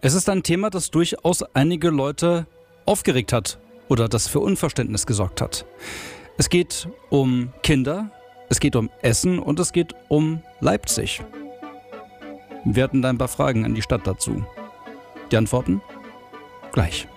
Es ist ein Thema, das durchaus einige Leute aufgeregt hat oder das für Unverständnis gesorgt hat. Es geht um Kinder, es geht um Essen und es geht um Leipzig. Wir hatten da ein paar Fragen an die Stadt dazu. Die Antworten? Gleich.